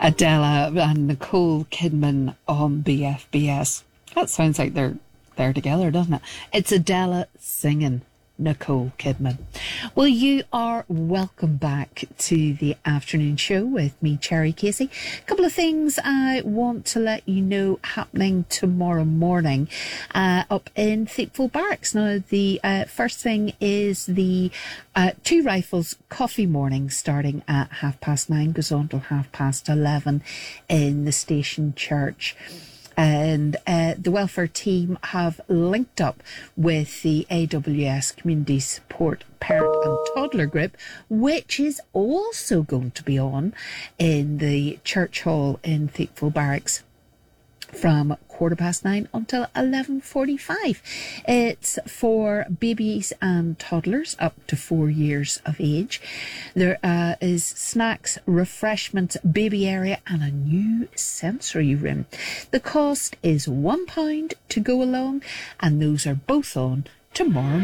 Adela and Nicole Kidman on BFBS. That sounds like they're together, doesn't it? It's Adela singing Nicole Kidman. Well, you are welcome back to the afternoon show with me, Cherry Casey. A couple of things I want to let you know happening tomorrow morning up in Thiepval Barracks. Now, the first thing is the Two Rifles coffee morning starting at 9:30, goes on till 11:30 in the Station Church. And the welfare team have linked up with the AWS Community Support Parent and Toddler Group, which is also going to be on in the church hall in Thiepval Barracks from 9:15 until 11:45. It's for babies and toddlers up to 4 years of age. There is snacks, refreshments, baby area and a new sensory room. The cost is £1 to go along, and those are both on tomorrow